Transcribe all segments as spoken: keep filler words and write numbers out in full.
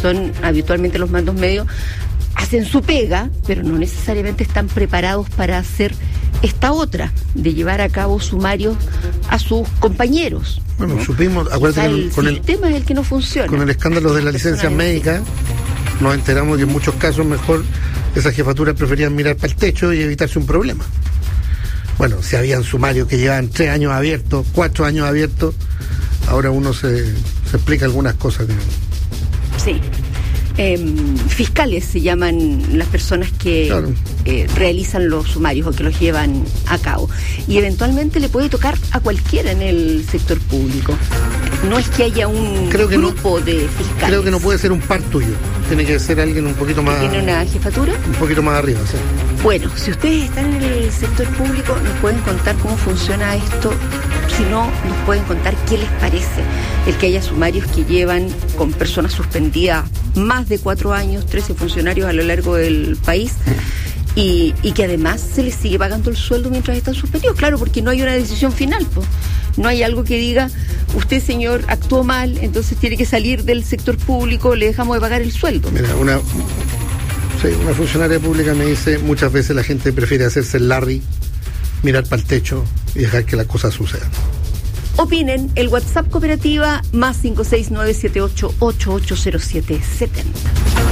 son habitualmente los mandos medios, hacen su pega, pero no necesariamente están preparados para hacer esta otra, de llevar a cabo sumarios a sus compañeros. Bueno, ¿no? supimos, acuérdate, o sea, el con el sistema es el que no funciona. Con el escándalo de las licencias médicas, nos enteramos que en muchos casos mejor esas jefaturas preferían mirar para el techo y evitarse un problema. Bueno, si habían sumarios que llevaban tres años abiertos, cuatro años abiertos, ahora uno se, se explica algunas cosas. Digamos. Sí. Eh, fiscales se llaman las personas que claro. eh, realizan los sumarios o que los llevan a cabo, y eventualmente le puede tocar a cualquiera en el sector público. No es que haya un creo que grupo no, de fiscales. Creo que no puede ser un par tuyo, tiene que ser alguien un poquito más. ¿Tiene una jefatura? Un poquito más arriba, sí. Bueno, si ustedes están en el sector público, nos pueden contar cómo funciona esto. Si no, nos pueden contar qué les parece el que haya sumarios que llevan con personas suspendidas más de cuatro años, trece funcionarios a lo largo del país, y, y que además se les sigue pagando el sueldo mientras están suspendidos. Claro, porque no hay una decisión final, pues. No hay algo que diga, usted, señor, actuó mal, entonces tiene que salir del sector público, le dejamos de pagar el sueldo. Mira, una, sí, una funcionaria pública me dice, muchas veces la gente prefiere hacerse el Larry, mirar para el techo y dejar que las cosas sucedan. Opinen, el WhatsApp Cooperativa más cinco seis nueve siete ocho ocho ocho cero siete siete cero.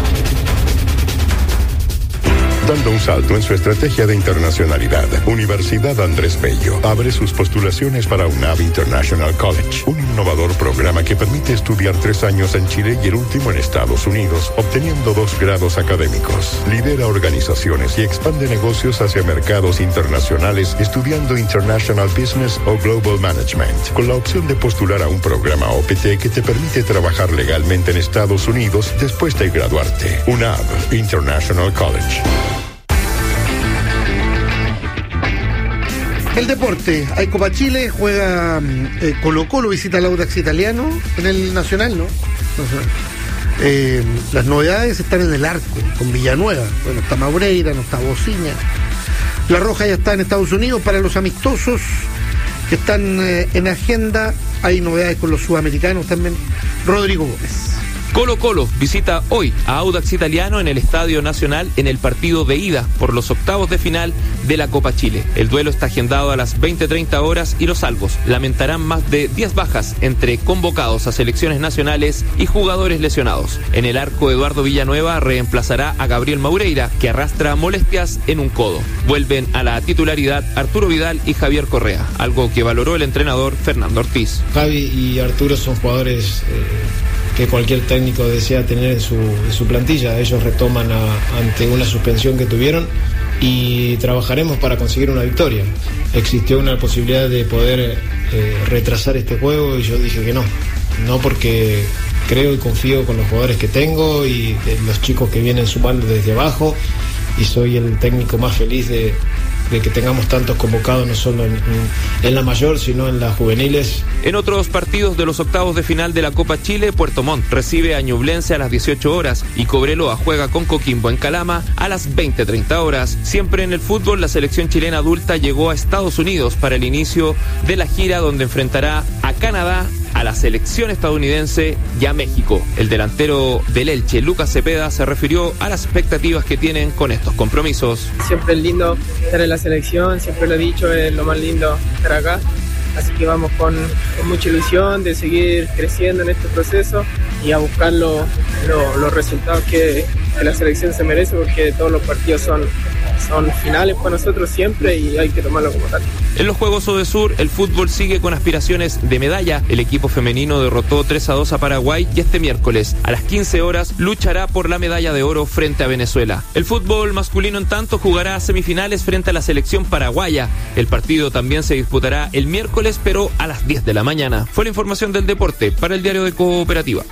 Dando un salto en su estrategia de internacionalidad, Universidad Andrés Bello abre sus postulaciones para UNAV International College, un innovador programa que permite estudiar tres años en Chile y el último en Estados Unidos, obteniendo dos grados académicos. Lidera organizaciones y expande negocios hacia mercados internacionales, estudiando International Business o Global Management, con la opción de postular a un programa O P T que te permite trabajar legalmente en Estados Unidos después de graduarte. UNAV International College. El deporte, hay Copa Chile, juega eh, Colo Colo, visita al Audax Italiano en el Nacional, ¿no? Nacional. Eh, las novedades están en el arco, con Villanueva. Bueno, está Maureira, no está Bociña. La Roja ya está en Estados Unidos para los amistosos que están eh, en agenda. Hay novedades con los sudamericanos también. Rodrigo Gómez. Colo Colo visita hoy a Audax Italiano en el Estadio Nacional en el partido de ida por los octavos de final de la Copa Chile. El duelo está agendado a las veinte treinta horas y los salvos lamentarán más de diez bajas entre convocados a selecciones nacionales y jugadores lesionados. En el arco, Eduardo Villanueva reemplazará a Gabriel Maureira, que arrastra molestias en un codo. Vuelven a la titularidad Arturo Vidal y Javier Correa, algo que valoró el entrenador Fernando Ortiz. Javi y Arturo son jugadores eh... que cualquier técnico desea tener en su, en su plantilla. Ellos retoman a, ante una suspensión que tuvieron y trabajaremos para conseguir una victoria. Existió una posibilidad de poder eh, retrasar este juego y yo dije que no, no porque creo y confío con los jugadores que tengo y de los chicos que vienen sumando desde abajo, y soy el técnico más feliz de, de que tengamos tantos convocados, no solo en, en la mayor, sino en las juveniles. En otros partidos de los octavos de final de la Copa Chile, Puerto Montt recibe a Ñublense a las dieciocho horas y Cobreloa juega con Coquimbo en Calama a las veinte treinta horas. Siempre en el fútbol, la selección chilena adulta llegó a Estados Unidos para el inicio de la gira, donde enfrentará a Canadá, a la selección estadounidense y a México. El delantero del Elche, Lucas Cepeda, se refirió a las expectativas que tienen con estos compromisos. Siempre es lindo estar en la selección, siempre lo he dicho, es lo más lindo estar acá. Así que vamos con, con mucha ilusión de seguir creciendo en este proceso y a buscar lo, lo, los resultados que, que la selección se merece, porque todos los partidos son, son finales para nosotros siempre y hay que tomarlo como tal. En los Juegos Odesur, el fútbol sigue con aspiraciones de medalla. El equipo femenino derrotó tres a dos a Paraguay y este miércoles a las quince horas luchará por la medalla de oro frente a Venezuela. El fútbol masculino, en tanto, jugará semifinales frente a la selección paraguaya. El partido también se disputará el miércoles, pero a las diez de la mañana. Fue la información del deporte para el Diario de Cooperativa.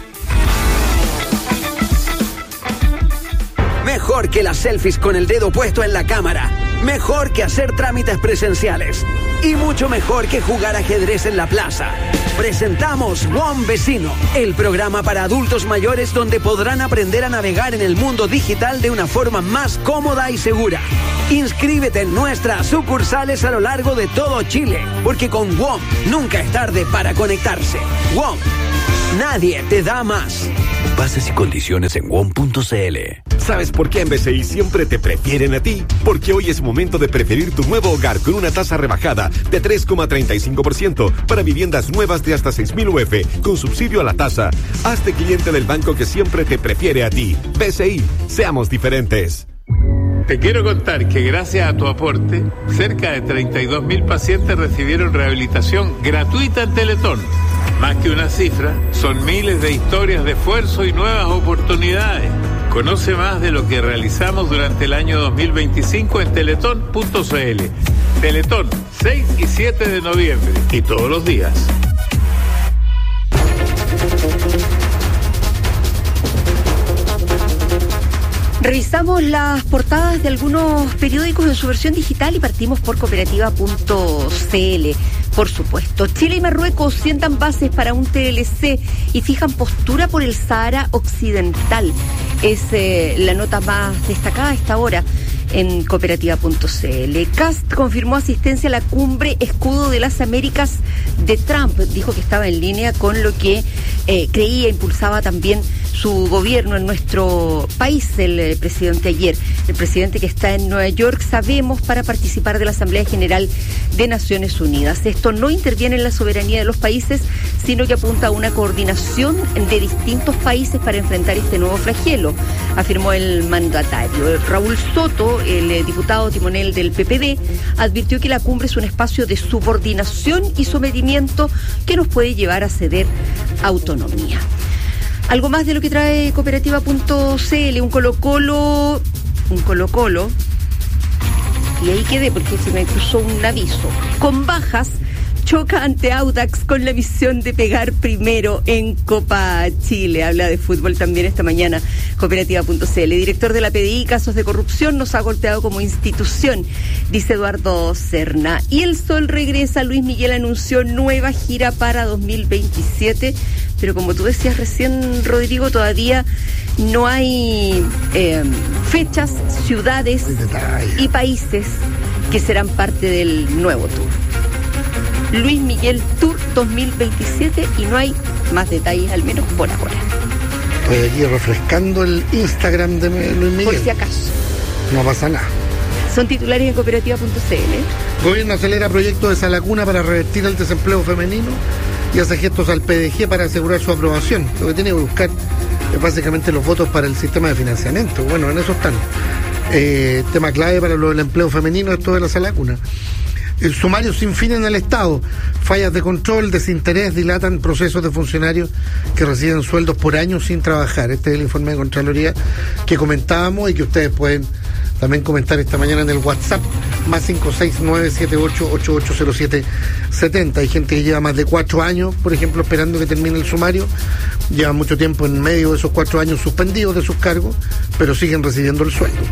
Mejor que las selfies con el dedo puesto en la cámara. Mejor que hacer trámites presenciales. Y mucho mejor que jugar ajedrez en la plaza. Presentamos WOM Vecino, el programa para adultos mayores donde podrán aprender a navegar en el mundo digital de una forma más cómoda y segura. Inscríbete en nuestras sucursales a lo largo de todo Chile, porque con WOM nunca es tarde para conectarse. WOM, nadie te da más. Bases y condiciones en W O M punto c l. ¿Sabes por qué en B C I siempre te prefieren a ti? Porque hoy es momento de preferir tu nuevo hogar con una tasa rebajada de tres coma treinta y cinco por ciento para viviendas nuevas de hasta seis mil U F con subsidio a la tasa. Hazte cliente del banco que siempre te prefiere a ti. B C I, seamos diferentes. Te quiero contar que gracias a tu aporte, cerca de treinta y dos mil pacientes recibieron rehabilitación gratuita en Teletón. Más que una cifra, son miles de historias de esfuerzo y nuevas oportunidades. Conoce más de lo que realizamos durante el año dos mil veinticinco en teletón punto c l. Teletón, seis y siete de noviembre y todos los días. Revisamos las portadas de algunos periódicos en su versión digital y partimos por cooperativa punto c l. Por supuesto, Chile y Marruecos sientan bases para un T L C y fijan postura por el Sahara Occidental. Es eh, la nota más destacada a esta hora en cooperativa punto c l. Kast confirmó asistencia a la cumbre Escudo de las Américas de Trump. Dijo que estaba en línea con lo que eh, creía, impulsaba también su gobierno en nuestro país, el eh, presidente ayer. El presidente que está en Nueva York, sabemos, para participar de la Asamblea General de Naciones Unidas. Esto no interviene en la soberanía de los países, sino que apunta a una coordinación de distintos países para enfrentar este nuevo flagelo, afirmó el mandatario. Raúl Soto, el eh, diputado timonel del P P D, advirtió que la cumbre es un espacio de subordinación y sometimiento que nos puede llevar a ceder autonomía. Algo más de lo que trae cooperativa punto c l, un Colo-Colo, un Colo-Colo, y ahí quedé porque se me cruzó un aviso. Con bajas, choca ante Audax con la misión de pegar primero en Copa Chile. Habla de fútbol también esta mañana cooperativa punto c l. Director de la P D I, casos de corrupción nos ha golpeado como institución, dice Eduardo Serna. Y el Sol regresa. Luis Miguel anunció nueva gira para dos mil veintisiete, pero como tú decías recién, Rodrigo, todavía no hay eh, fechas, ciudades y países que serán parte del nuevo tour. Luis Miguel Tour dos mil veintisiete, y no hay más detalles, al menos por ahora. Estoy aquí refrescando el Instagram de Luis Miguel. Por si acaso. No pasa nada. Son titulares en cooperativa punto c l. Gobierno acelera proyecto de Salacuna para revertir el desempleo femenino y hace gestos al P D G para asegurar su aprobación. Lo que tiene que buscar es básicamente los votos para el sistema de financiamiento. Bueno, en eso están. Eh, tema clave para lo del empleo femenino, esto de la Salacuna. El sumario sin fin en el Estado. Fallas de control, desinterés, dilatan procesos de funcionarios que reciben sueldos por años sin trabajar. Este es el informe de Contraloría que comentábamos y que ustedes pueden también comentar esta mañana en el WhatsApp, más cinco seis nueve siete ocho ocho ocho cero siete siete cero. Hay gente que lleva más de cuatro años, por ejemplo, esperando que termine el sumario. Llevan mucho tiempo en medio de esos cuatro años suspendidos de sus cargos, pero siguen recibiendo el sueldo.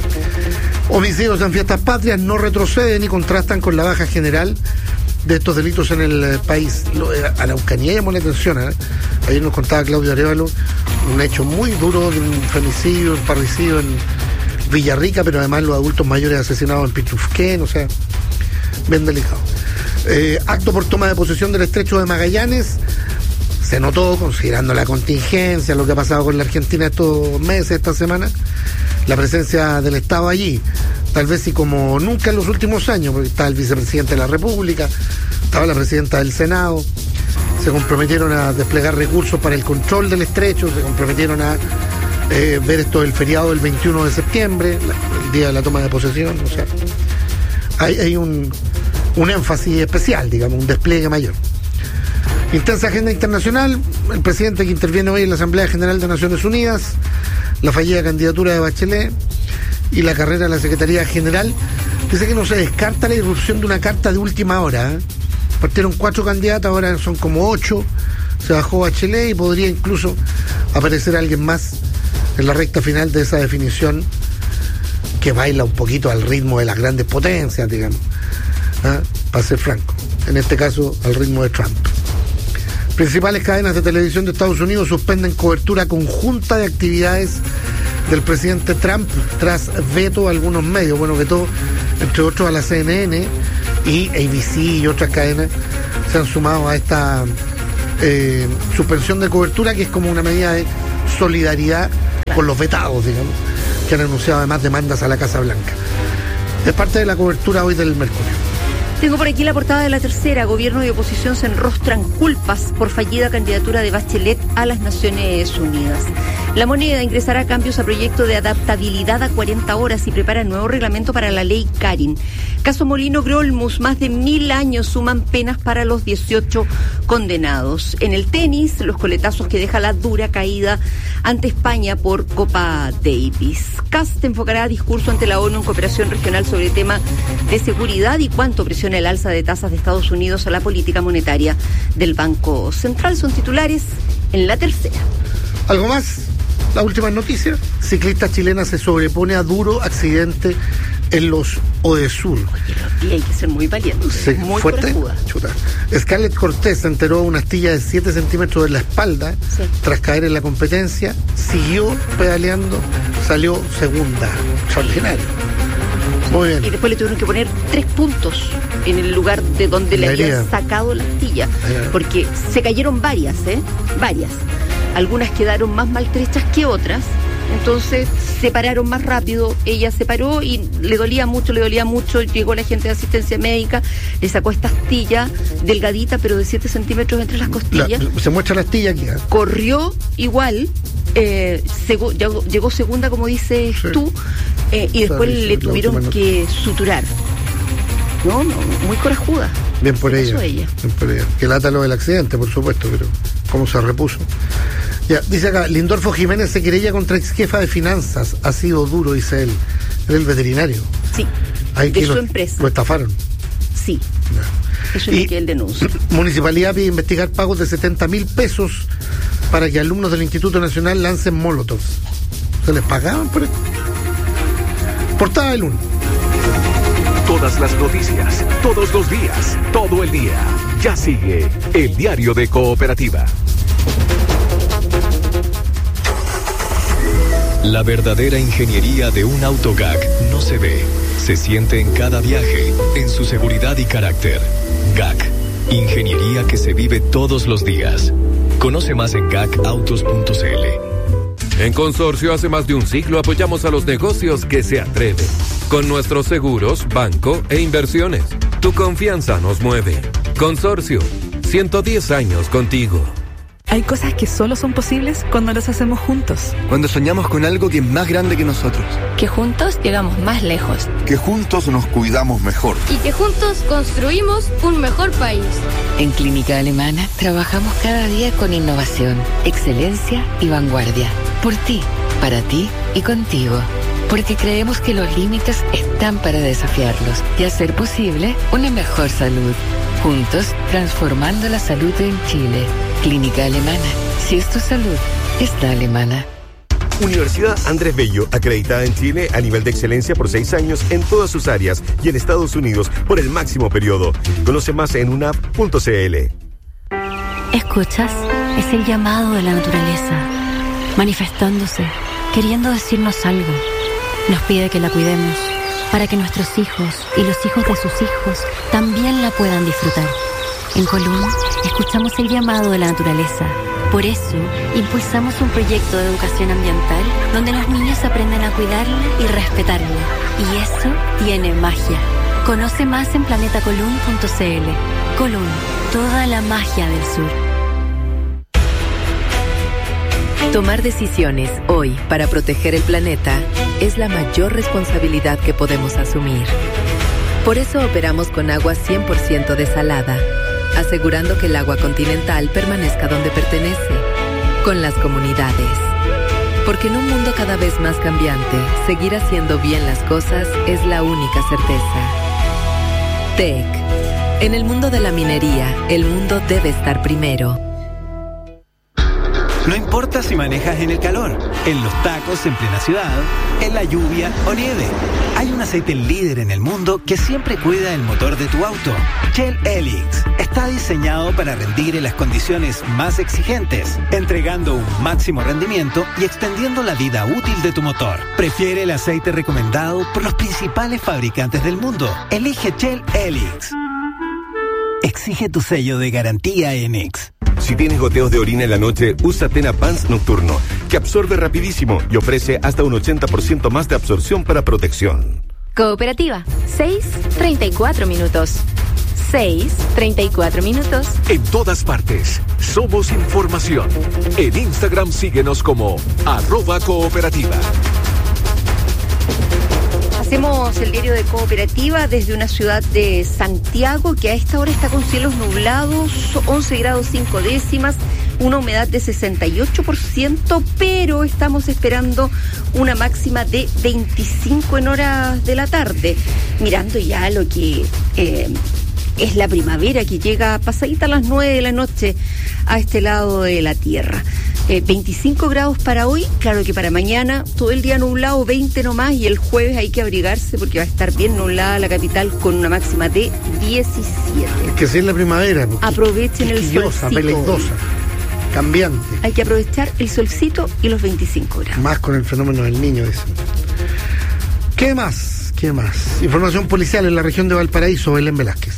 Homicidios en fiestas patrias no retroceden y contrastan con la baja general de estos delitos en el eh, país. Lo, eh, a la Araucanía llamó la atención, ¿eh? Ayer nos contaba Claudio Arevalo un hecho muy duro de un femicidio, un parricidio en Villarrica, pero además los adultos mayores asesinados en Pitrufquén, o sea, bien delicado. Eh, acto por toma de posesión del estrecho de Magallanes. Se notó, considerando la contingencia, lo que ha pasado con la Argentina estos meses, esta semana, la presencia del Estado allí. Tal vez sí como nunca en los últimos años, porque estaba el vicepresidente de la República, estaba la presidenta del Senado, se comprometieron a desplegar recursos para el control del estrecho, se comprometieron a eh, ver esto del feriado del veintiuno de septiembre, la, el día de la toma de posesión, o sea, hay, hay un, un énfasis especial, digamos, un despliegue mayor. Intensa agenda internacional, el presidente que interviene hoy en la Asamblea General de Naciones Unidas, la fallida candidatura de Bachelet y la carrera de la Secretaría General. Dice que no se descarta la irrupción de una carta de última hora, ¿eh? Partieron cuatro candidatas, ahora son como ocho, se bajó Bachelet y podría incluso aparecer alguien más en la recta final de esa definición que baila un poquito al ritmo de las grandes potencias, digamos, ¿eh? Para ser franco, en este caso al ritmo de Trump. Principales cadenas de televisión de Estados Unidos suspenden cobertura conjunta de actividades del presidente Trump tras veto a algunos medios. Bueno, vetó entre otros a la C N N y A B C y otras cadenas se han sumado a esta eh, suspensión de cobertura, que es como una medida de solidaridad con los vetados, digamos, que han anunciado además demandas a la Casa Blanca. Es parte de la cobertura hoy del Mercurio. Tengo por aquí la portada de La Tercera. Gobierno y oposición se enrostran culpas por fallida candidatura de Bachelet a las Naciones Unidas. La Moneda ingresará cambios a proyecto de adaptabilidad a cuarenta horas y prepara nuevo reglamento para la ley Karin. Caso Molino Grolmus, más de mil años suman penas para los dieciocho condenados. En el tenis, los coletazos que deja la dura caída ante España por Copa Davis. Kast enfocará discurso ante la ONU en cooperación regional sobre tema de seguridad y cuánto presiona el alza de tasas de Estados Unidos a la política monetaria del Banco Central. Son titulares en La Tercera. ¿Algo más? La última noticia. Ciclista chilena se sobrepone a duro accidente en los Odesur. Y hay que ser muy valiente, sí, muy fuerte. Chuta. Scarlett Cortés se enteró una astilla de siete centímetros en la espalda, sí, tras caer en la competencia, siguió pedaleando, salió segunda. Extraordinario. Muy bien. Y después le tuvieron que poner tres puntos en el lugar de donde le habían sacado la astilla, porque se cayeron varias, ¿eh? Varias. Algunas quedaron más maltrechas que otras, entonces se pararon más rápido, ella se paró y le dolía mucho, le dolía mucho, llegó la gente de asistencia médica, le sacó esta astilla delgadita, pero de siete centímetros entre las costillas. La, se muestra la astilla aquí, ¿eh? Corrió igual, eh, segu, llegó, llegó segunda, como dices sí. tú, eh, y después Sorry, le tuvieron que suturar. No, no, muy corajuda. Bien por ella. ella. Bien por ella. Que lata lo del accidente, por supuesto, pero cómo se repuso. Ya, dice acá, Lindorfo Jiménez se querella contra ex jefa de finanzas. Ha sido duro, dice él. Era el veterinario. Sí, Ahí de su lo, empresa. Lo estafaron. Sí. Ya. Eso es lo que él denuncia. Municipalidad pide investigar pagos de setenta mil pesos para que alumnos del Instituto Nacional lancen molotovs. ¿Se les pagaban por esto? Portada del lunes. Todas las noticias, todos los días, todo el día. Ya sigue el Diario de Cooperativa. La verdadera ingeniería de un auto G A C no se ve, se siente en cada viaje, en su seguridad y carácter. G A C, ingeniería que se vive todos los días. Conoce más en gacautos punto c l. En Consorcio hace más de un siglo apoyamos a los negocios que se atreven. Con nuestros seguros, banco e inversiones. Tu confianza nos mueve. Consorcio, ciento diez años contigo. Hay cosas que solo son posibles cuando las hacemos juntos. Cuando soñamos con algo que es más grande que nosotros. Que juntos llegamos más lejos. Que juntos nos cuidamos mejor. Y que juntos construimos un mejor país. En Clínica Alemana trabajamos cada día con innovación, excelencia y vanguardia. Por ti, para ti y contigo. Porque creemos que los límites están para desafiarlos y hacer posible una mejor salud. Juntos, transformando la salud en Chile. Clínica Alemana. Si es tu salud, es la alemana. Universidad Andrés Bello, acreditada en Chile a nivel de excelencia por seis años en todas sus áreas y en Estados Unidos por el máximo periodo. Conoce más en u n a p punto c l. ¿Escuchas? Es el llamado de la naturaleza, manifestándose, queriendo decirnos algo. Nos pide que la cuidemos, para que nuestros hijos y los hijos de sus hijos también la puedan disfrutar. En Colún, escuchamos el llamado de la naturaleza. Por eso, impulsamos un proyecto de educación ambiental donde los niños aprenden a cuidarla y respetarla. Y eso tiene magia. Conoce más en planeta colún punto c l. Colún, toda la magia del sur. Tomar decisiones hoy para proteger el planeta es la mayor responsabilidad que podemos asumir. Por eso operamos con agua cien por ciento desalada, asegurando que el agua continental permanezca donde pertenece, con las comunidades. Porque en un mundo cada vez más cambiante, seguir haciendo bien las cosas es la única certeza. T E C. En el mundo de la minería, el mundo debe estar primero. No importa si manejas en el calor, en los tacos en plena ciudad, en la lluvia o nieve. Hay un aceite líder en el mundo que siempre cuida el motor de tu auto. Shell Helix está diseñado para rendir en las condiciones más exigentes, entregando un máximo rendimiento y extendiendo la vida útil de tu motor. Prefiere el aceite recomendado por los principales fabricantes del mundo. Elige Shell Helix. Exige tu sello de garantía en X. Si tienes goteos de orina en la noche, usa Tena Pants Nocturno, que absorbe rapidísimo y ofrece hasta un ochenta por ciento más de absorción para protección. Cooperativa, seis treinta y cuatro minutos. seis treinta y cuatro minutos. En todas partes, somos información. En Instagram síguenos como arroba cooperativa. Hacemos el diario de Cooperativa desde una ciudad de Santiago que a esta hora está con cielos nublados, once grados cinco décimas, una humedad de sesenta y ocho por ciento, pero estamos esperando una máxima de veinticinco en horas de la tarde, mirando ya lo que eh, es la primavera que llega pasadita a las nueve de la noche a este lado de la tierra. Eh, veinticinco grados para hoy, claro que para mañana todo el día nublado, veinte nomás, y el jueves hay que abrigarse porque va a estar bien nublada la capital con una máxima de diecisiete. Es que si es la primavera. Aprovechen el solcito. Pelentosa, cambiante. Hay que aprovechar el solcito y los veinticinco grados. Más con el fenómeno del niño ese. ¿Qué más? ¿Qué más? Información policial en la región de Valparaíso, Belén Velázquez.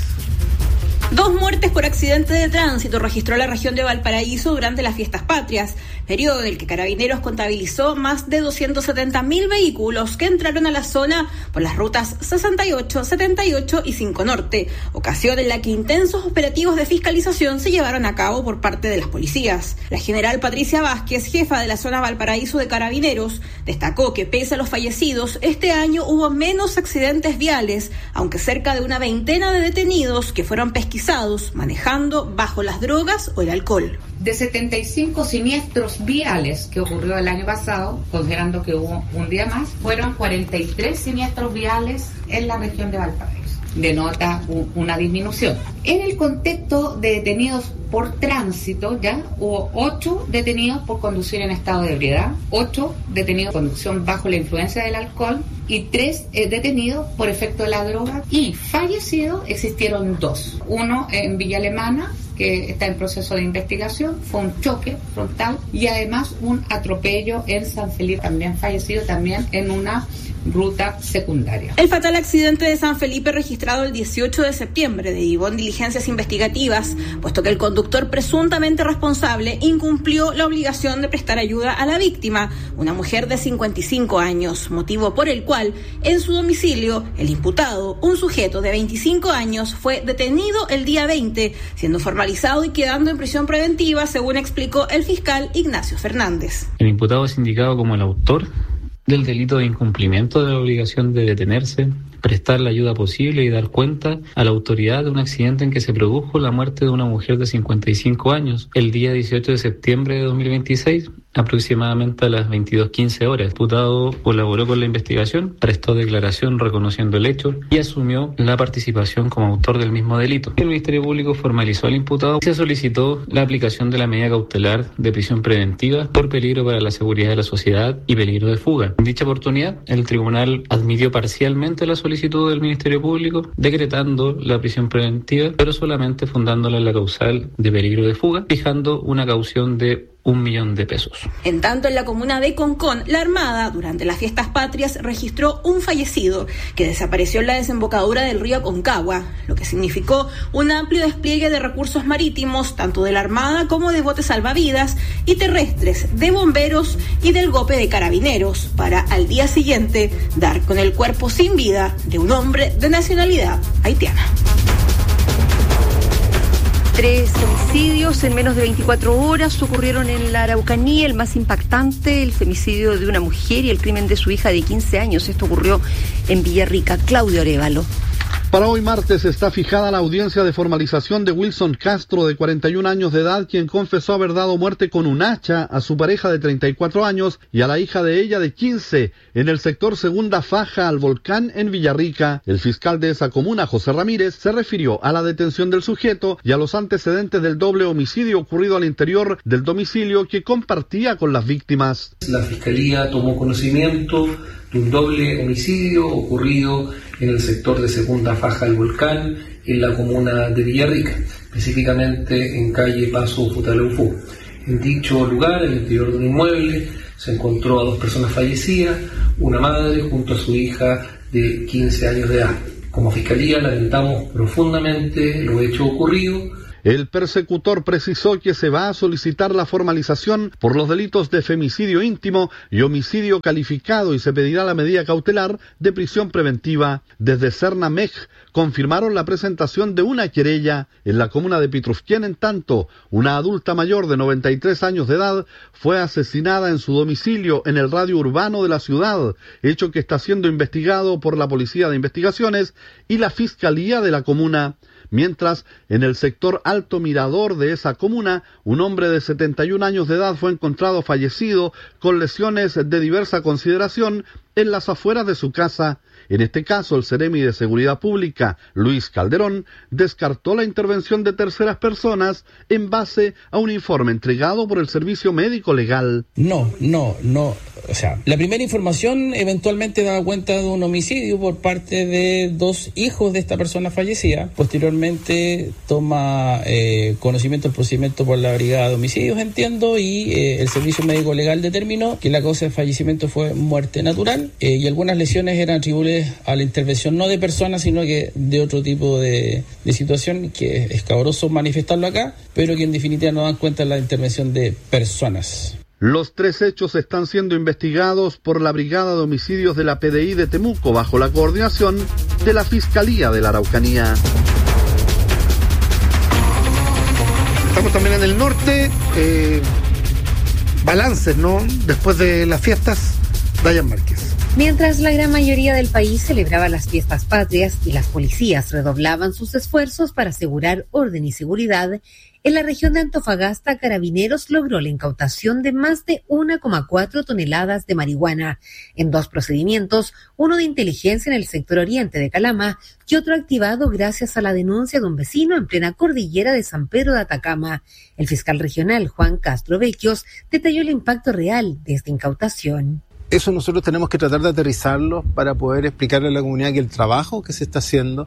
Dos muertes por accidente de tránsito registró la región de Valparaíso durante las fiestas patrias, periodo en el que Carabineros contabilizó más de doscientos setenta mil vehículos que entraron a la zona por las rutas sesenta y ocho, setenta y ocho y cinco Norte, ocasión en la que intensos operativos de fiscalización se llevaron a cabo por parte de las policías. La general Patricia Vázquez, jefa de la zona Valparaíso de Carabineros, destacó que pese a los fallecidos, este año hubo menos accidentes viales, aunque cerca de una veintena de detenidos que fueron pesquisados manejando bajo las drogas o el alcohol. De setenta y cinco siniestros viales que ocurrió el año pasado, considerando que hubo un día más, fueron cuarenta y tres siniestros viales en la región de Valparaíso. Denota un, una disminución. En el contexto de detenidos por tránsito, ya hubo ocho detenidos por conducir en estado de ebriedad, ocho detenidos por conducción bajo la influencia del alcohol y tres eh, detenidos por efecto de la droga, y fallecidos existieron dos. Uno en Villa Alemana, que está en proceso de investigación, fue un choque frontal, y además un atropello en San Felipe, también fallecido, también en una ruta secundaria. El fatal accidente de San Felipe registrado el dieciocho de septiembre derivó en diligencias investigativas, puesto que el conductor presuntamente responsable incumplió la obligación de prestar ayuda a la víctima, una mujer de cincuenta y cinco años, motivo por el cual en su domicilio el imputado, un sujeto de veinticinco años, fue detenido el día veinte, siendo formalizado y quedando en prisión preventiva, según explicó el fiscal Ignacio Fernández. El imputado es indicado como el autor del delito de incumplimiento de la obligación de detenerse, prestar la ayuda posible y dar cuenta a la autoridad de un accidente en que se produjo la muerte de una mujer de cincuenta y cinco años el día dieciocho de septiembre de dos mil veintiséis, aproximadamente a las veintidós quince horas. El imputado colaboró con la investigación, prestó declaración reconociendo el hecho y asumió la participación como autor del mismo delito. El Ministerio Público formalizó al imputado y se solicitó la aplicación de la medida cautelar de prisión preventiva por peligro para la seguridad de la sociedad y peligro de fuga. En dicha oportunidad, el tribunal admitió parcialmente la solicitud del Ministerio Público, decretando la prisión preventiva, pero solamente fundándola en la causal de peligro de fuga, fijando una caución de un millón de pesos. En tanto, en la comuna de Concón, la Armada, durante las fiestas patrias, registró un fallecido que desapareció en la desembocadura del río Aconcagua, lo que significó un amplio despliegue de recursos marítimos, tanto de la Armada como de botes salvavidas y terrestres, de bomberos y del GOPE de Carabineros, para al día siguiente dar con el cuerpo sin vida de un hombre de nacionalidad haitiana. Tres homicidios en menos de veinticuatro horas ocurrieron en la Araucanía. El más impactante, el femicidio de una mujer y el crimen de su hija de quince años. Esto ocurrió en Villarrica. Claudio Arévalo. Para hoy martes está fijada la audiencia de formalización de Wilson Castro, de cuarenta y un años de edad, quien confesó haber dado muerte con un hacha a su pareja de treinta y cuatro años y a la hija de ella de quince en el sector Segunda Faja al Volcán en Villarrica. El fiscal de esa comuna, José Ramírez, se refirió a la detención del sujeto y a los antecedentes del doble homicidio ocurrido al interior del domicilio que compartía con las víctimas. La Fiscalía tomó conocimiento de un doble homicidio ocurrido en el sector de Segunda Faja al Volcán, en la comuna de Villarrica, específicamente en calle Paso Futaleufú. En dicho lugar, en el interior de un inmueble, se encontró a dos personas fallecidas, una madre junto a su hija de quince años de edad. Como Fiscalía lamentamos profundamente los hechos ocurridos El persecutor precisó que se va a solicitar la formalización por los delitos de femicidio íntimo y homicidio calificado y se pedirá la medida cautelar de prisión preventiva. Desde Cernamej confirmaron la presentación de una querella en la comuna de Pitrufquén. En tanto, una adulta mayor de noventa y tres años de edad fue asesinada en su domicilio en el radio urbano de la ciudad, hecho que está siendo investigado por la Policía de Investigaciones y la Fiscalía de la comuna. Mientras, en el sector Alto Mirador de esa comuna, un hombre de setenta y un años de edad fue encontrado fallecido con lesiones de diversa consideración en las afueras de su casa. En este caso, el Seremi de Seguridad Pública, Luis Calderón, descartó la intervención de terceras personas en base a un informe entregado por el Servicio Médico Legal. No, no, no. O sea, la primera información eventualmente daba cuenta de un homicidio por parte de dos hijos de esta persona fallecida. Posteriormente toma eh, conocimiento del procedimiento por la Brigada de Homicidios, entiendo, y eh, el Servicio Médico Legal determinó que la causa de fallecimiento fue muerte natural eh, y algunas lesiones eran atribuibles a la intervención no de personas, sino que de otro tipo de, de situación, que es escabroso manifestarlo acá, pero que en definitiva no dan cuenta de la intervención de personas. Los tres hechos están siendo investigados por la Brigada de Homicidios de la P D I de Temuco, bajo la coordinación de la Fiscalía de la Araucanía. Estamos también en el norte, eh, balances, ¿no? Después de las fiestas, Dayan Márquez. Mientras la gran mayoría del país celebraba las fiestas patrias y las policías redoblaban sus esfuerzos para asegurar orden y seguridad, en la región de Antofagasta, Carabineros logró la incautación de más de una coma cuatro toneladas de marihuana en dos procedimientos, uno de inteligencia en el sector oriente de Calama y otro activado gracias a la denuncia de un vecino en plena cordillera de San Pedro de Atacama. El fiscal regional Juan Castro Vecchios detalló el impacto real de esta incautación. Eso nosotros tenemos que tratar de aterrizarlo para poder explicarle a la comunidad que el trabajo que se está haciendo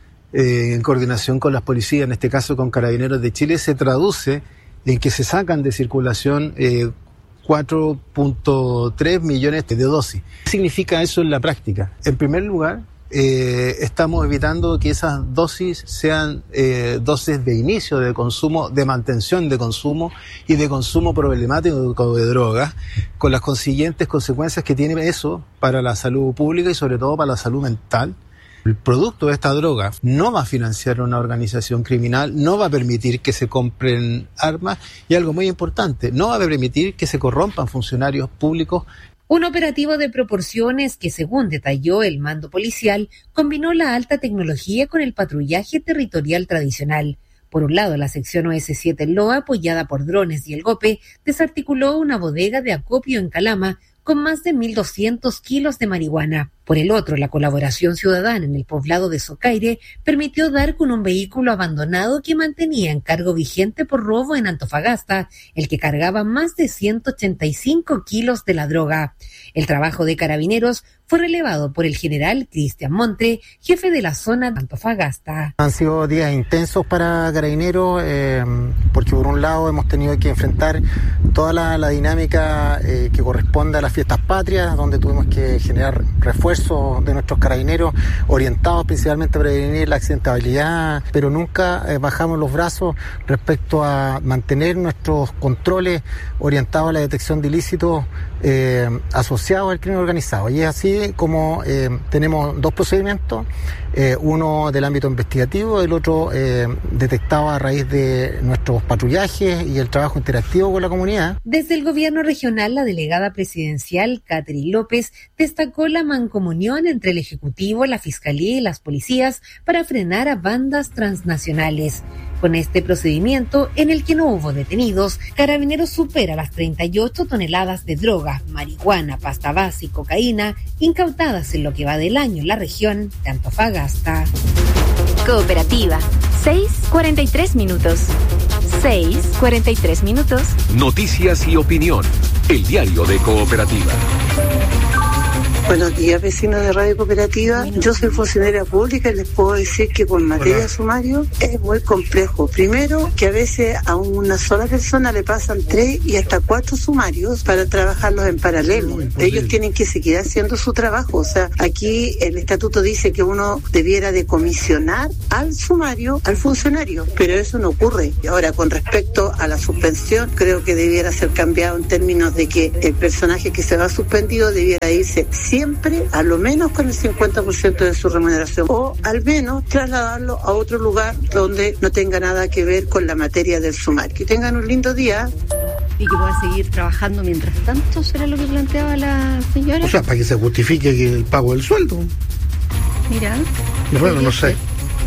eh, en coordinación con las policías, en este caso con Carabineros de Chile, se traduce en que se sacan de circulación eh, cuatro punto tres millones de dosis. ¿Qué significa eso en la práctica? En primer lugar, eh, estamos evitando que esas dosis sean eh, dosis de inicio de consumo, de mantención de consumo y de consumo problemático de drogas, con las consiguientes consecuencias que tiene eso para la salud pública y sobre todo para la salud mental. El producto de esta droga no va a financiar una organización criminal, no va a permitir que se compren armas y algo muy importante, no va a permitir que se corrompan funcionarios públicos. Un operativo de proporciones que, según detalló el mando policial, combinó la alta tecnología con el patrullaje territorial tradicional. Por un lado, la sección O S siete Loa, apoyada por drones y el GOPE, desarticuló una bodega de acopio en Calama con más de mil doscientos kilos de marihuana. Por el otro, la colaboración ciudadana en el poblado de Socaire permitió dar con un vehículo abandonado que mantenía en cargo vigente por robo en Antofagasta, el que cargaba más de ciento ochenta y cinco kilos de la droga. El trabajo de Carabineros fue relevado por el general Cristian Montre, jefe de la zona de Antofagasta. Han sido días intensos para Carabineros, eh, porque por un lado hemos tenido que enfrentar toda la, la dinámica eh, que corresponde a las fiestas patrias, donde tuvimos que generar refuerzos de nuestros carabineros orientados principalmente a prevenir la accidentabilidad, pero nunca eh, bajamos los brazos respecto a mantener nuestros controles orientados a la detección de ilícitos eh, asociados al crimen organizado. Y es así como eh, tenemos dos procedimientos, eh, uno del ámbito investigativo, el otro eh, detectado a raíz de nuestros patrullajes y el trabajo interactivo con la comunidad. Desde el gobierno regional, la delegada presidencial, Catherine López, destacó la mancomunión entre el Ejecutivo, la Fiscalía y las policías para frenar a bandas transnacionales. Con este procedimiento, en el que no hubo detenidos, Carabineros supera las treinta y ocho toneladas de droga, marihuana, pasta base y cocaína incautadas en lo que va del año en la región de Antofagasta. Cooperativa, seis cuarenta y tres minutos. seis cuarenta y tres minutos. Noticias y opinión. El diario de Cooperativa. Buenos días, vecinos de Radio Cooperativa. Yo soy funcionaria pública y les puedo decir que con materia de sumario es muy complejo. Primero, que a veces a una sola persona le pasan tres y hasta cuatro sumarios para trabajarlos en paralelo. Ellos tienen que seguir haciendo su trabajo. O sea, aquí el estatuto dice que uno debiera de comisionar al sumario, al funcionario, pero eso no ocurre. Ahora, con respecto a la suspensión, creo que debiera ser cambiado en términos de que el personaje que se va suspendido debiera irse siempre a lo menos con el cincuenta por ciento de su remuneración, o al menos trasladarlo a otro lugar donde no tenga nada que ver con la materia del sumario. Que tengan un lindo día. Y que pueda seguir trabajando mientras tanto, ¿será lo que planteaba la señora? O sea, para que se justifique el pago del sueldo. Mira. Bueno, no sé.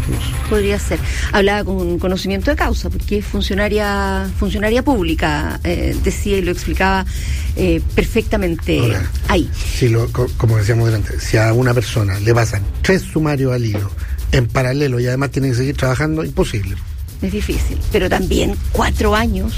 Podría ser. Hablaba con conocimiento de causa, porque es funcionaria, funcionaria pública, eh, decía y lo explicaba eh, perfectamente. Ahora, ahí. Si lo, como decíamos delante, si a una persona le pasan tres sumarios al hilo en paralelo y además tiene que seguir trabajando, imposible. Es difícil, pero también cuatro años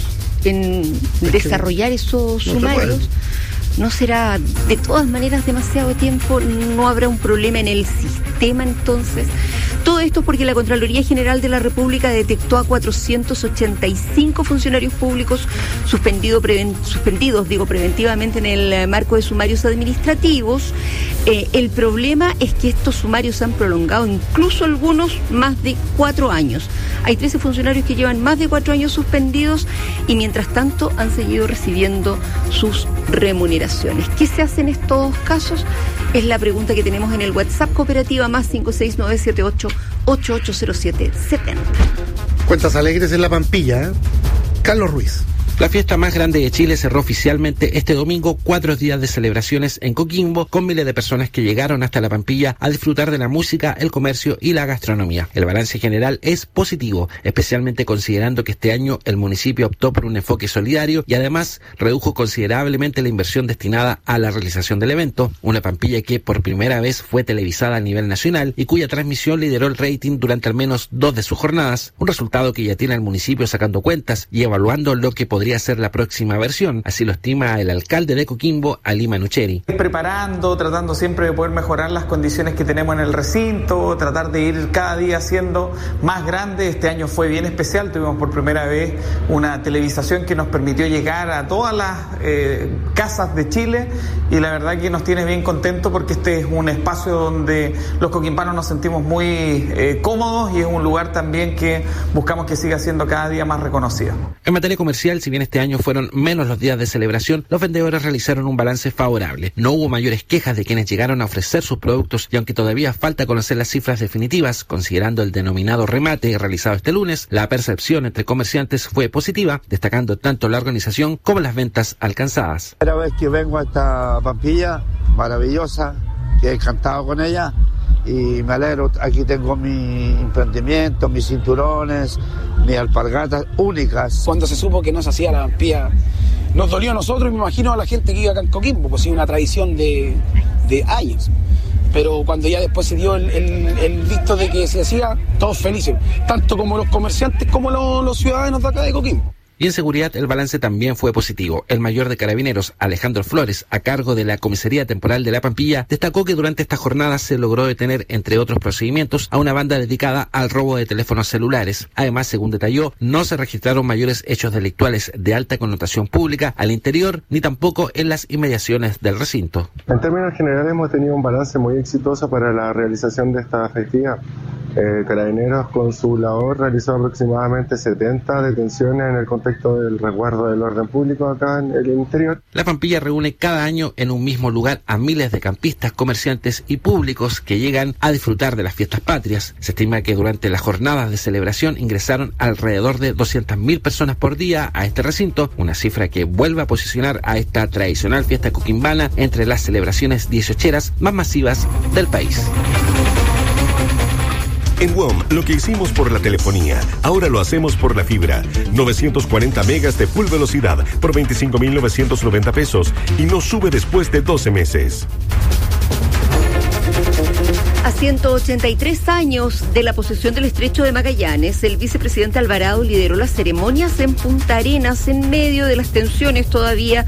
en es desarrollar esos no sumarios. No será de todas maneras demasiado tiempo, no habrá un problema en el sistema entonces. Todo esto porque la Contraloría General de la República detectó a cuatrocientos ochenta y cinco funcionarios públicos suspendido preven, suspendidos digo, preventivamente en el marco de sumarios administrativos. Eh, el problema es que estos sumarios se han prolongado, incluso algunos más de cuatro años. Hay trece funcionarios que llevan más de cuatro años suspendidos y mientras tanto han seguido recibiendo sus remuneraciones. ¿Qué se hace en estos casos? Es la pregunta que tenemos en el WhatsApp Cooperativa más cinco seis nueve siete ocho ocho ocho cero siete siete cero. Cuentas alegres en La Pampilla, ¿eh? Carlos Ruiz. La fiesta más grande de Chile cerró oficialmente este domingo cuatro días de celebraciones en Coquimbo con miles de personas que llegaron hasta La Pampilla a disfrutar de la música, el comercio y la gastronomía. El balance general es positivo, especialmente considerando que este año el municipio optó por un enfoque solidario y además redujo considerablemente la inversión destinada a la realización del evento, una Pampilla que por primera vez fue televisada a nivel nacional y cuya transmisión lideró el rating durante al menos dos de sus jornadas, un resultado que ya tiene al municipio sacando cuentas y evaluando lo que podría ser la próxima versión, así lo estima el alcalde de Coquimbo, Ali Manucheri. Preparando, tratando siempre de poder mejorar las condiciones que tenemos en el recinto, tratar de ir cada día haciendo más grande. Este año fue bien especial, tuvimos por primera vez una televisación que nos permitió llegar a todas las eh, casas de Chile y la verdad que nos tiene bien contentos porque este es un espacio donde los coquimbanos nos sentimos muy eh, cómodos y es un lugar también que buscamos que siga siendo cada día más reconocido. En materia comercial, si bien este año fueron menos los días de celebración, los vendedores realizaron un balance favorable. No hubo mayores quejas de quienes llegaron a ofrecer sus productos y aunque todavía falta conocer las cifras definitivas, considerando el denominado remate realizado este lunes, la percepción entre comerciantes fue positiva, destacando tanto la organización como las ventas alcanzadas. La primera vez que vengo a esta Pampilla, maravillosa, que he encantado con ella. Y me alegro, aquí tengo mi emprendimiento, mis cinturones, mis alpargatas únicas. Cuando se supo que no se hacía la Pampilla, nos dolió a nosotros y me imagino a la gente que iba acá en Coquimbo, pues es una tradición de, de años. Pero cuando ya después se dio el, el, el visto de que se hacía, todos felices, tanto como los comerciantes como los, los ciudadanos de acá de Coquimbo. Y en seguridad el balance también fue positivo. El mayor de Carabineros, Alejandro Flores, a cargo de la Comisaría Temporal de La Pampilla, destacó que durante esta jornada se logró detener, entre otros procedimientos, a una banda dedicada al robo de teléfonos celulares. Además, según detalló, no se registraron mayores hechos delictuales de alta connotación pública al interior, ni tampoco en las inmediaciones del recinto. En términos generales hemos tenido un balance muy exitoso para la realización de esta festividad. Eh, Carabineros con su labor realizó aproximadamente setenta detenciones en el contexto del resguardo del orden público acá en el interior. La Pampilla reúne cada año en un mismo lugar a miles de campistas, comerciantes y públicos que llegan a disfrutar de las fiestas patrias. Se estima que durante las jornadas de celebración ingresaron alrededor de doscientas mil personas por día a este recinto, una cifra que vuelve a posicionar a esta tradicional fiesta coquimbana entre las celebraciones dieciocheras más masivas del país. En W O M, lo que hicimos por la telefonía, ahora lo hacemos por la fibra. novecientos cuarenta megas de full velocidad por veinticinco mil novecientos noventa pesos y no sube después de doce meses. A ciento ochenta y tres años de la posesión del Estrecho de Magallanes, el vicepresidente Alvarado lideró las ceremonias en Punta Arenas en medio de las tensiones todavía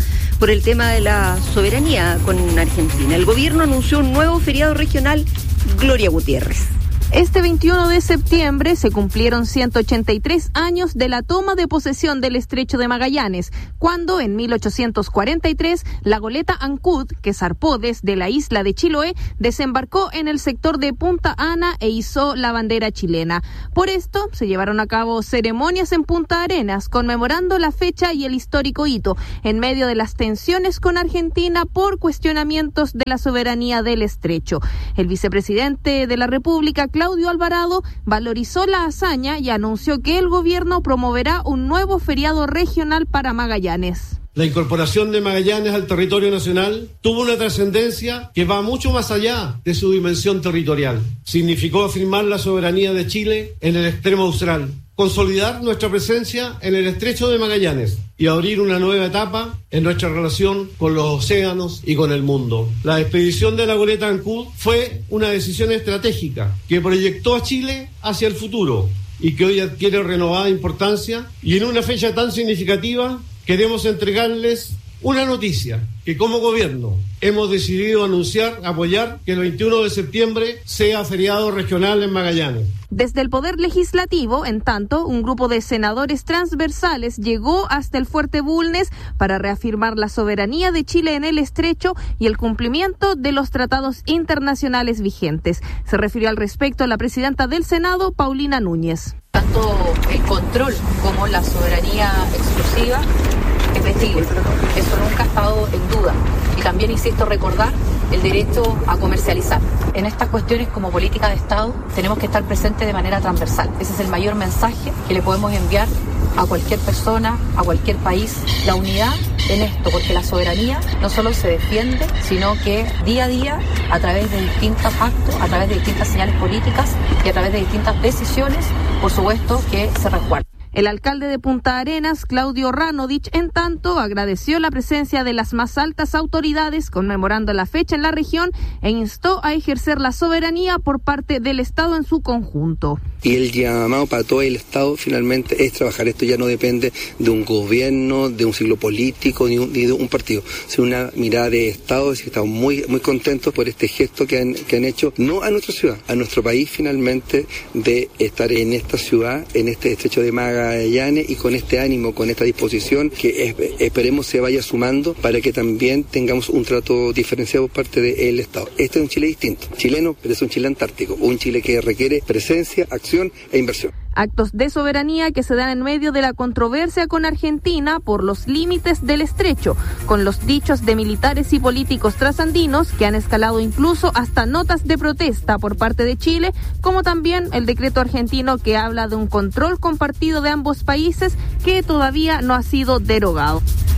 por el tema de la soberanía con Argentina. El gobierno anunció un nuevo feriado regional. Gloria Gutiérrez. Este veintiuno de septiembre se cumplieron ciento ochenta y tres años de la toma de posesión del Estrecho de Magallanes, cuando en mil ochocientos cuarenta y tres la goleta Ancud, que zarpó desde la isla de Chiloé, desembarcó en el sector de Punta Ana e izó la bandera chilena. Por esto se llevaron a cabo ceremonias en Punta Arenas, conmemorando la fecha y el histórico hito, en medio de las tensiones con Argentina por cuestionamientos de la soberanía del Estrecho. El vicepresidente de la República, Claudio Alvarado, valorizó la hazaña y anunció que el gobierno promoverá un nuevo feriado regional para Magallanes. La incorporación de Magallanes al territorio nacional tuvo una trascendencia que va mucho más allá de su dimensión territorial. Significó afirmar la soberanía de Chile en el extremo austral, consolidar nuestra presencia en el Estrecho de Magallanes y abrir una nueva etapa en nuestra relación con los océanos y con el mundo. La expedición de la goleta Ancud fue una decisión estratégica que proyectó a Chile hacia el futuro y que hoy adquiere renovada importancia, y en una fecha tan significativa queremos entregarles una noticia que como gobierno hemos decidido anunciar, apoyar que el veintiuno de septiembre sea feriado regional en Magallanes. Desde el Poder Legislativo, en tanto, un grupo de senadores transversales llegó hasta el Fuerte Bulnes para reafirmar la soberanía de Chile en el Estrecho y el cumplimiento de los tratados internacionales vigentes. Se refirió al respecto la presidenta del Senado, Paulina Núñez. Tanto el control como la soberanía exclusiva es de Chile. Eso nunca ha estado en duda. Y también, insisto, recordar el derecho a comercializar. En estas cuestiones como política de Estado tenemos que estar presentes de manera transversal. Ese es el mayor mensaje que le podemos enviar a cualquier persona, a cualquier país. La unidad en esto, porque la soberanía no solo se defiende, sino que día a día, a través de distintos actos, a través de distintas señales políticas y a través de distintas decisiones, por supuesto que se resguarda. El alcalde de Punta Arenas, Claudio Ranodich, en tanto, agradeció la presencia de las más altas autoridades conmemorando la fecha en la región e instó a ejercer la soberanía por parte del Estado en su conjunto. Y el llamado para todo el Estado finalmente es trabajar. Esto ya no depende de un gobierno, de un ciclo político, ni, un, ni de un partido, sino una mirada de Estado. Y estamos muy, muy contentos por este gesto que han, que han hecho, no a nuestra ciudad, a nuestro país finalmente, de estar en esta ciudad, en este estrecho de Magallanes, y con este ánimo, con esta disposición que es, esperemos se vaya sumando para que también tengamos un trato diferenciado por parte del Estado. Este es un Chile distinto, chileno, pero es un Chile antártico, un Chile que requiere presencia, acción e inversión. Actos de soberanía que se dan en medio de la controversia con Argentina por los límites del Estrecho, con los dichos de militares y políticos trasandinos que han escalado incluso hasta notas de protesta por parte de Chile, como también el decreto argentino que habla de un control compartido de ambos países que todavía no ha sido derogado.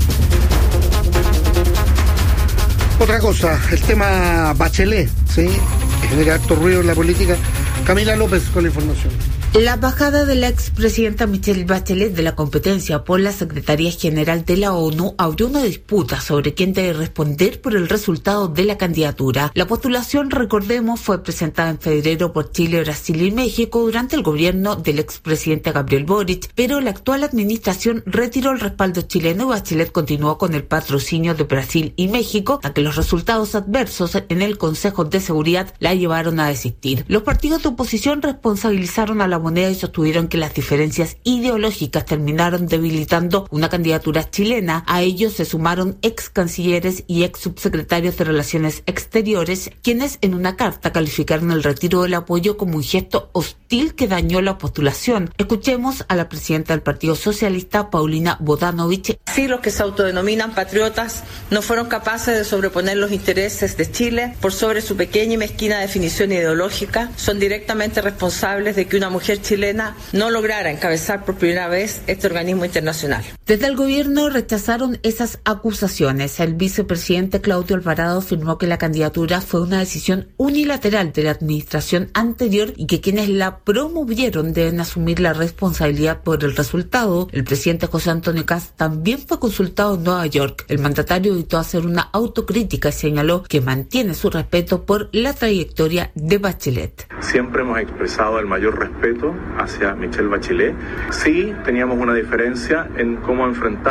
Otra cosa, el tema Bachelet, ¿sí? Que genera harto ruido en la política. Camila López con la información. La bajada de la expresidenta Michelle Bachelet de la competencia por la Secretaría General de la ONU abrió una disputa sobre quién debe responder por el resultado de la candidatura. La postulación, recordemos, fue presentada en febrero por Chile, Brasil y México durante el gobierno del expresidente Gabriel Boric, pero la actual administración retiró el respaldo chileno y Bachelet continuó con el patrocinio de Brasil y México, a que los resultados adversos en el Consejo de Seguridad la llevaron a desistir. Los partidos de oposición responsabilizaron a la moneda y sostuvieron que las diferencias ideológicas terminaron debilitando una candidatura chilena. A ellos se sumaron ex cancilleres y ex subsecretarios de Relaciones Exteriores, quienes en una carta calificaron el retiro del apoyo como un gesto hostil que dañó la postulación. Escuchemos a la presidenta del Partido Socialista, Paulina Bodanovich. Sí, los que se autodenominan patriotas no fueron capaces de sobreponer los intereses de Chile por sobre su pequeña y mezquina definición ideológica. Son directamente responsables de que una mujer chilena no lograra encabezar por primera vez este organismo internacional. Desde el gobierno rechazaron esas acusaciones. El vicepresidente Claudio Alvarado afirmó que la candidatura fue una decisión unilateral de la administración anterior y que quienes la promovieron deben asumir la responsabilidad por el resultado. El presidente José Antonio Kast también fue consultado en Nueva York. El mandatario evitó hacer una autocrítica y señaló que mantiene su respeto por la trayectoria de Bachelet. Siempre hemos expresado el mayor respeto hacia Michelle Bachelet. Sí teníamos una diferencia en cómo enfrentar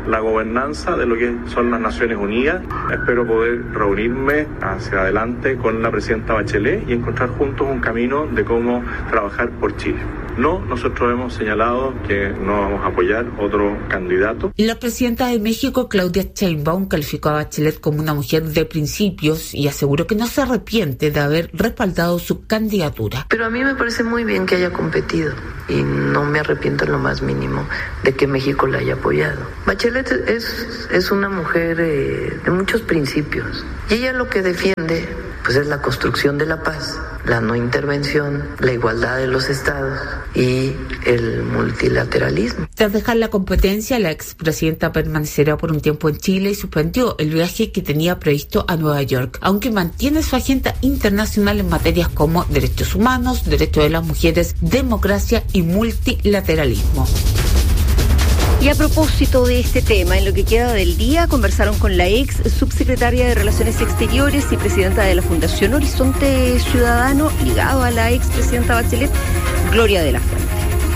la gobernanza de lo que son las Naciones Unidas. Espero poder reunirme hacia adelante con la presidenta Bachelet y encontrar juntos un camino de cómo trabajar por Chile. No, nosotros hemos señalado que no vamos a apoyar otro candidato. La presidenta de México, Claudia Sheinbaum, calificó a Bachelet como una mujer de principios y aseguró que no se arrepiente de haber respaldado su candidatura. Pero a mí me parece muy bien que haya competido y no me arrepiento en lo más mínimo de que México la haya apoyado. Bachelet es, es una mujer eh, de muchos principios y ella lo que defiende pues es la construcción de la paz, la no intervención, la igualdad de los estados y el multilateralismo. Tras dejar la competencia, la expresidenta permanecerá por un tiempo en Chile y suspendió el viaje que tenía previsto a Nueva York, aunque mantiene su agenda internacional en materias como derechos humanos, derechos de las mujeres, democracia y multilateralismo. Y a propósito de este tema, en lo que queda del día, conversaron con la ex subsecretaria de Relaciones Exteriores y presidenta de la Fundación Horizonte Ciudadano, ligado a la ex presidenta Bachelet, Gloria de la Fuente.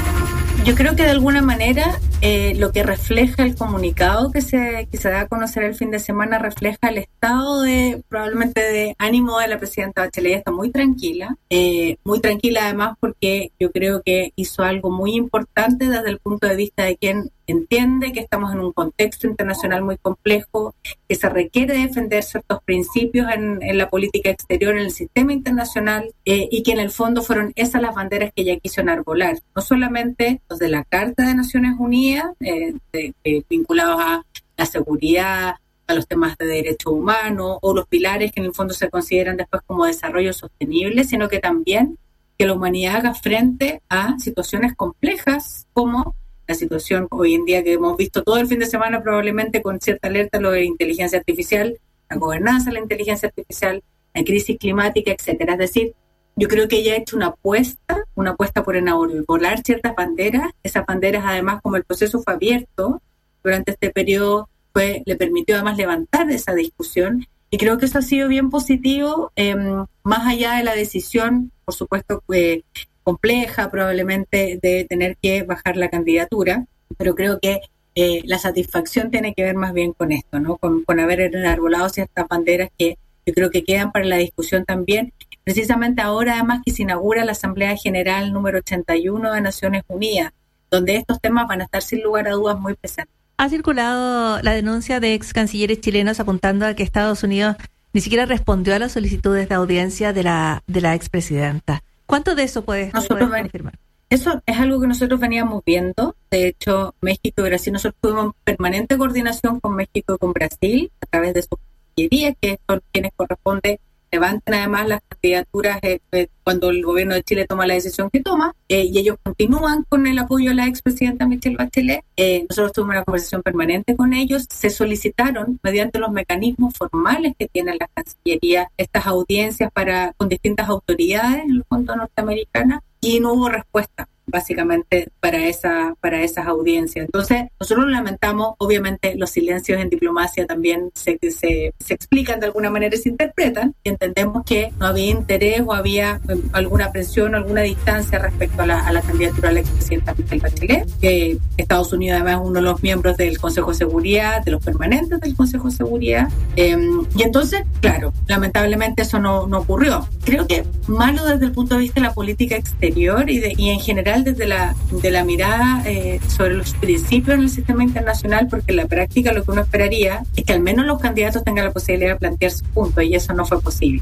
Yo creo que de alguna manera eh, lo que refleja el comunicado que se, que se da a conocer el fin de semana refleja el estado de, probablemente de ánimo de la presidenta Bachelet. Ella está muy tranquila, eh, muy tranquila además porque yo creo que hizo algo muy importante desde el punto de vista de quien entiende que estamos en un contexto internacional muy complejo, que se requiere defender ciertos principios en, en la política exterior, en el sistema internacional, eh, y que en el fondo fueron esas las banderas que ella quiso enarbolar, no solamente los de la Carta de Naciones Unidas, eh, de, de, vinculados a la seguridad, a los temas de derechos humanos, o los pilares que en el fondo se consideran después como desarrollo sostenible, sino que también que la humanidad haga frente a situaciones complejas como la situación hoy en día que hemos visto todo el fin de semana, probablemente con cierta alerta, lo de inteligencia artificial, la gobernanza de la inteligencia artificial, la crisis climática, etcétera. Es decir, yo creo que ella ha hecho una apuesta, una apuesta por enarbolar ciertas banderas. Esas banderas, además, como el proceso fue abierto durante este periodo, fue, le permitió además levantar esa discusión. Y creo que eso ha sido bien positivo, eh, más allá de la decisión, por supuesto, eh, compleja probablemente de tener que bajar la candidatura, pero creo que eh, la satisfacción tiene que ver más bien con esto, ¿no? Con, con haber enarbolado ciertas banderas que yo creo que quedan para la discusión también, precisamente ahora además que se inaugura la Asamblea General número ochenta y uno de Naciones Unidas, donde estos temas van a estar sin lugar a dudas muy presentes. Ha circulado la denuncia de ex cancilleres chilenos apuntando a que Estados Unidos ni siquiera respondió a las solicitudes de audiencia de la de la expresidenta. ¿Cuánto de eso puedes, puedes confirmar? Eso es algo que nosotros veníamos viendo. De hecho, México y Brasil, nosotros tuvimos permanente coordinación con México y con Brasil a través de su cancillería, que son quienes corresponde levanten además las candidaturas eh, eh, cuando el gobierno de Chile toma la decisión que toma, eh, y ellos continúan con el apoyo a la expresidenta Michelle Bachelet. Eh, nosotros tuvimos una conversación permanente con ellos, se solicitaron mediante los mecanismos formales que tiene la Cancillería estas audiencias para con distintas autoridades en el fondo norteamericana y no hubo respuesta básicamente para esa para esas audiencias. Entonces, nosotros lamentamos, obviamente los silencios en diplomacia también se, se, se explican de alguna manera y se interpretan, y entendemos que no había interés o había eh, alguna presión o alguna distancia respecto a la, a la candidatura de la expresidenta Michelle Bachelet, que Estados Unidos además es uno de los miembros del Consejo de Seguridad, de los permanentes del Consejo de Seguridad, eh, y entonces, claro, lamentablemente eso no, no ocurrió. Creo que malo desde el punto de vista de la política exterior y, de, y en general desde la, de la mirada eh, sobre los principios en el sistema internacional, porque en la práctica lo que uno esperaría es que al menos los candidatos tengan la posibilidad de plantear su punto, y eso no fue posible.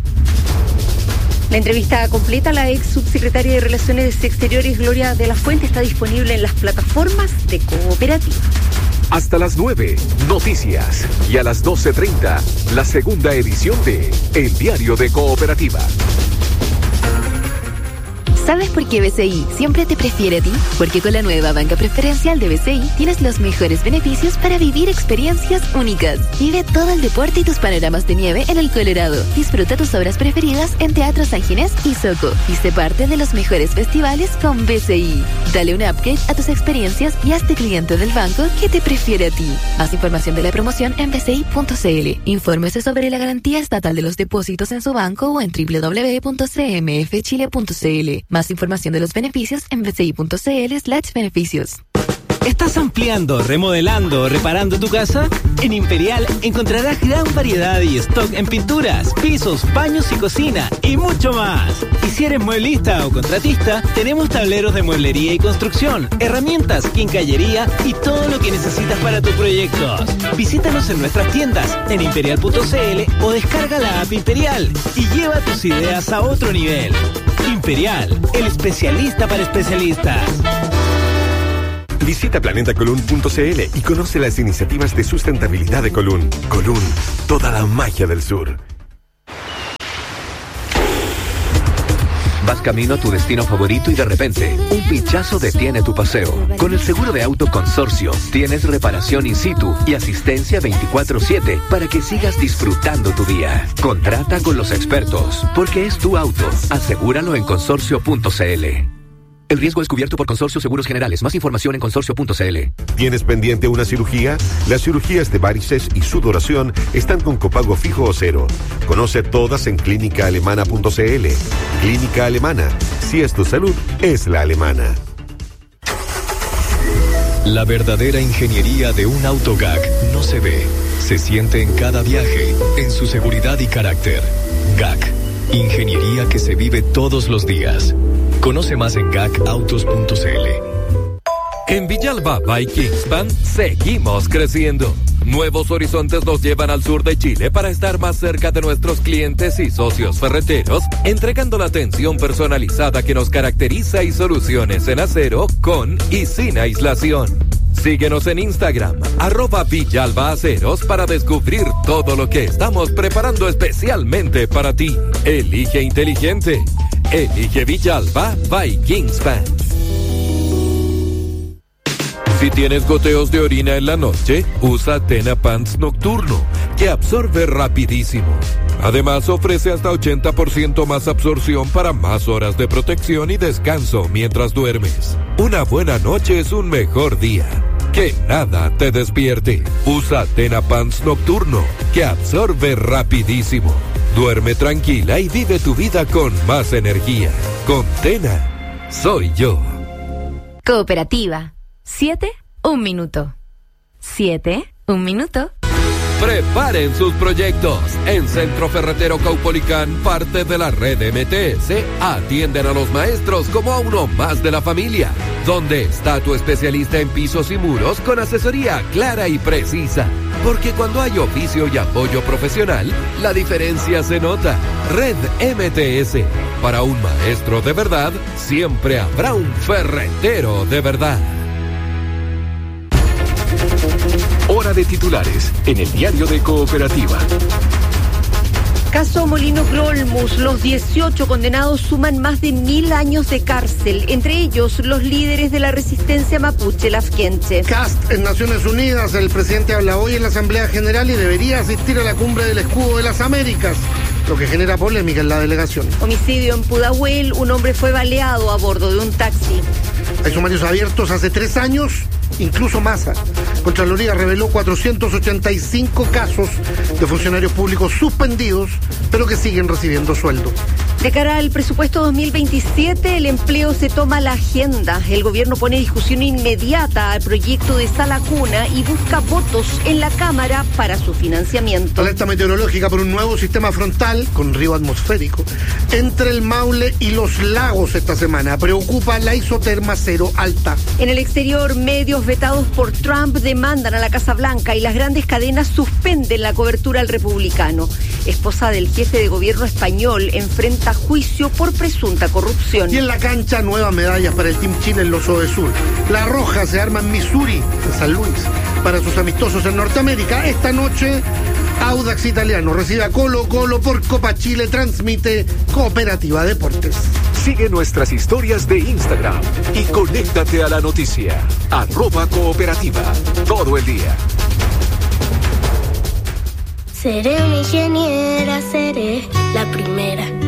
La entrevista completa a la ex subsecretaria de Relaciones Exteriores, Gloria de la Fuente, está disponible en las plataformas de Cooperativa. Hasta las nueve, noticias. Y a las doce treinta, la segunda edición de El Diario de Cooperativa. ¿Sabes por qué B C I siempre te prefiere a ti? Porque con la nueva banca preferencial de B C I tienes los mejores beneficios para vivir experiencias únicas. Vive todo el deporte y tus panoramas de nieve en el Colorado. Disfruta tus obras preferidas en Teatro San Ginés y Soco. Y sé parte de los mejores festivales con B C I. Dale un upgrade a tus experiencias y hazte cliente del banco que te prefiere a ti. Más información de la promoción en b c i punto c l. Infórmese sobre la garantía estatal de los depósitos en su banco o en w w w punto c m f chile punto c l. Más información de los beneficios en b c i punto c l slash beneficios. ¿Estás ampliando, remodelando o reparando tu casa? En Imperial encontrarás gran variedad y stock en pinturas, pisos, baños y cocina y mucho más. Y si eres mueblista o contratista, tenemos tableros de mueblería y construcción, herramientas, quincallería y todo lo que necesitas para tus proyectos. Visítanos en nuestras tiendas en imperial punto c l o descarga la app Imperial y lleva tus ideas a otro nivel. Imperial, el especialista para especialistas. Visita planeta colún punto c l y conoce las iniciativas de sustentabilidad de Colún. Colún, toda la magia del sur. Vas camino a tu destino favorito y de repente, un pinchazo detiene tu paseo. Con el seguro de auto Consorcio, tienes reparación in situ y asistencia veinticuatro siete para que sigas disfrutando tu día. Contrata con los expertos, porque es tu auto. Asegúralo en consorcio punto c l. El riesgo es cubierto por Consorcio Seguros Generales. Más información en consorcio punto c l. ¿Tienes pendiente una cirugía? Las cirugías de varices y sudoración están con copago fijo o cero. Conoce todas en clínica alemana punto c l. Clínica Alemana. Si es tu salud, es la alemana. La verdadera ingeniería de un auto G A C no se ve, se siente en cada viaje, en su seguridad y carácter. G A C. Ingeniería que se vive todos los días. Conoce más en gac autos punto c l. En Villalba by Kingspan seguimos creciendo. Nuevos horizontes nos llevan al sur de Chile para estar más cerca de nuestros clientes y socios ferreteros, entregando la atención personalizada que nos caracteriza y soluciones en acero con y sin aislación. Síguenos en Instagram, arroba Villalba Aceros, para descubrir todo lo que estamos preparando especialmente para ti. Elige inteligente. Elige Villalba by Kingspan. Si tienes goteos de orina en la noche, usa Tena Pants Nocturno, que absorbe rapidísimo. Además, ofrece hasta ochenta por ciento más absorción para más horas de protección y descanso mientras duermes. Una buena noche es un mejor día. Que nada te despierte. Usa Tena Pants Nocturno, que absorbe rapidísimo. Duerme tranquila y vive tu vida con más energía. Con Tena, soy yo. Cooperativa. Siete, un minuto. Siete, un minuto. Preparen sus proyectos. En Centro Ferretero Caupolicán, parte de la red M T S, atienden a los maestros como a uno más de la familia. Donde está tu especialista en pisos y muros con asesoría clara y precisa. Porque cuando hay oficio y apoyo profesional, la diferencia se nota. Red M T S. Para un maestro de verdad, siempre habrá un ferretero de verdad. Hora de titulares en el diario de Cooperativa. Caso Molino Grolmus, los dieciocho condenados suman más de mil años de cárcel, entre ellos los líderes de la resistencia mapuche Lafkenche. Cast en Naciones Unidas, el presidente habla hoy en la Asamblea General y debería asistir a la cumbre del Escudo de las Américas, lo que genera polémica en la delegación. Homicidio en Pudahuel, un hombre fue baleado a bordo de un taxi. Hay sumarios abiertos hace tres años, incluso Massa. Contraloría reveló cuatrocientos ochenta y cinco casos de funcionarios públicos suspendidos, pero que siguen recibiendo sueldo. De cara al presupuesto dos mil veintisiete, el empleo se toma la agenda. El gobierno pone discusión inmediata al proyecto de Sala Cuna y busca votos en la Cámara para su financiamiento. Alerta meteorológica por un nuevo sistema frontal con río atmosférico entre el Maule y los lagos esta semana. Preocupa la isoterma cero alta. En el exterior, medios vetados por Trump demandan a la Casa Blanca y las grandes cadenas suspenden la cobertura al republicano. Esposa del jefe de gobierno español enfrenta juicio por presunta corrupción. Y en la cancha, nuevas medallas para el Team Chile en los Odesur. La Roja se arma en Missouri, en San Luis, para sus amistosos en Norteamérica. Esta noche, Audax Italiano recibe a Colo Colo por Copa Chile, transmite Cooperativa Deportes. Sigue nuestras historias de Instagram y conéctate a la noticia. Arroba Cooperativa, todo el día. Seré una ingeniera, seré la primera